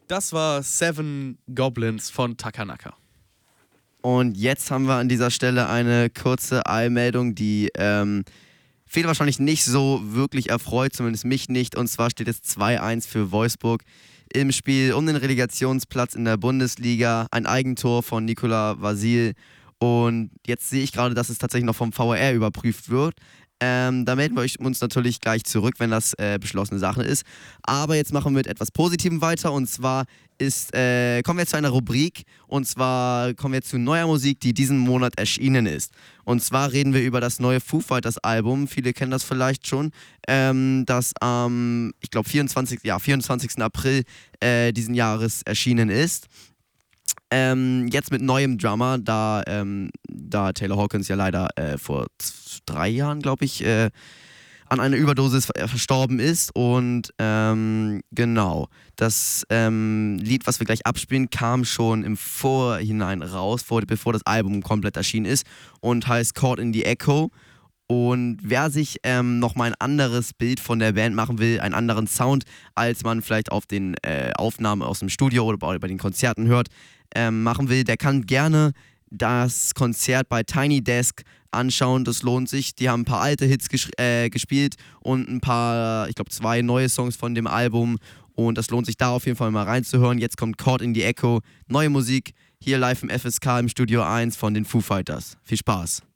Das war Seven Goblins von Takanaka. Und jetzt haben wir an dieser Stelle eine kurze Eilmeldung, die viele wahrscheinlich nicht so wirklich erfreut, zumindest mich nicht. Und zwar steht es 2-1 für Wolfsburg im Spiel um den Relegationsplatz in der Bundesliga. Ein Eigentor von Nicolas Vasil. Und jetzt sehe ich gerade, dass es tatsächlich noch vom VAR überprüft wird. Da melden wir uns natürlich gleich zurück, wenn das beschlossene Sache ist. Aber jetzt machen wir mit etwas Positivem weiter. Und zwar kommen wir zu einer Rubrik. Und zwar kommen wir zu neuer Musik, die diesen Monat erschienen ist. Und zwar reden wir über das neue Foo Fighters Album. Viele kennen das vielleicht schon. Das am, ich glaube, 24. April diesen Jahres erschienen ist. Jetzt mit neuem Drummer, da Taylor Hawkins ja leider vor 3 Jahren, glaube ich, an einer Überdosis verstorben ist. Und genau, das Lied, was wir gleich abspielen, kam schon im Vorhinein raus, bevor das Album komplett erschienen ist und heißt Caught in the Echo. Und wer sich nochmal ein anderes Bild von der Band machen will, einen anderen Sound, als man vielleicht auf den Aufnahmen aus dem Studio oder bei den Konzerten hört, machen will, der kann gerne das Konzert bei Tiny Desk anschauen. Das lohnt sich. Die haben ein paar alte Hits gespielt und ein paar, ich glaube 2 neue Songs von dem Album. Und das lohnt sich da auf jeden Fall mal reinzuhören. Jetzt kommt Caught in the Echo, neue Musik, hier live im FSK im Studio 1 von den Foo Fighters. Viel Spaß.